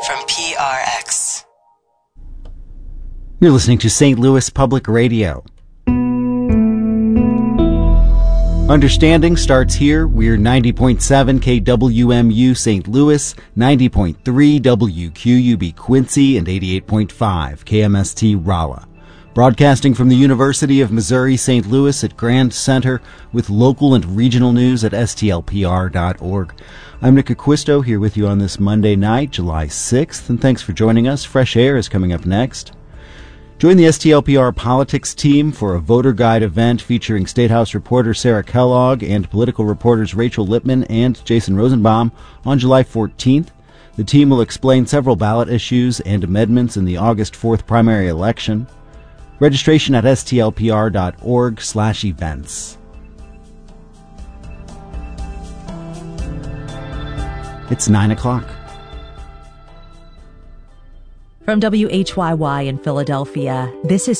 from PRX. You're listening to St. Louis Public Radio. Understanding starts here. We're 90.7 KWMU St. Louis, 90.3 WQUB Quincy, and 88.5 KMST Rolla. Broadcasting from the University of Missouri St. Louis at Grand Center with local and regional news at stlpr.org. I'm Nick Acquisto here with you on this Monday night, July 6th, and thanks for joining us. Fresh Air is coming up next. Join the STLPR politics team for a voter guide event featuring State House reporter Sarah Kellogg and political reporters Rachel Lippman and Jason Rosenbaum on July 14th. The team will explain several ballot issues and amendments in the August 4th primary election. Registration at stlpr.org/events. It's 9 o'clock. From WHYY in Philadelphia, this is